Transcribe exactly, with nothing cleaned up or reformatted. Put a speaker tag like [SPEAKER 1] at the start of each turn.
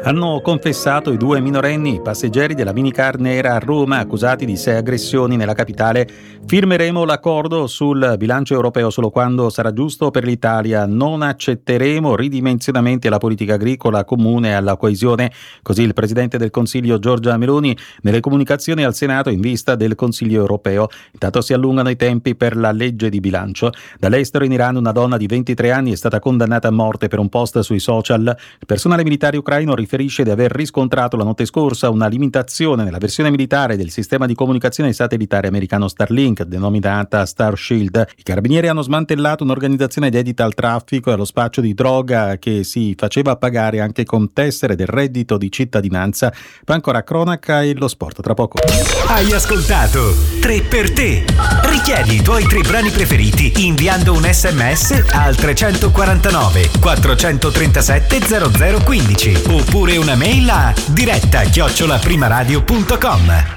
[SPEAKER 1] Hanno confessato i due minorenni passeggeri della minicar nera a Roma accusati di sei aggressioni nella capitale. Firmeremo l'accordo sul bilancio europeo solo quando sarà giusto per l'Italia. Non accetteremo ridimensionamenti alla politica agricola comune e alla coesione. Così il Presidente del Consiglio Giorgia Meloni nelle comunicazioni al Senato in vista del Consiglio europeo. Intanto si allungano i tempi per la legge di bilancio. Dall'estero in Iran una donna di ventitré anni è stata condannata a morte per un post sui social. Il personale militare ucraino riferisce di aver riscontrato la notte scorsa una limitazione nella versione militare del sistema di comunicazione satellitare americano Starlink, denominata Star Shield. I carabinieri hanno smantellato un'organizzazione dedita al traffico e allo spaccio di droga che si faceva pagare anche con tessere del reddito di cittadinanza. Poi ancora cronaca e lo sport tra poco.
[SPEAKER 2] Hai ascoltato tre per te. Richiedi i tuoi tre brani preferiti inviando un sms al trecentoquarantanove quattrocentotrentasette zero zero quindici oppure una mail a diretta chiocciola primaradio punto com.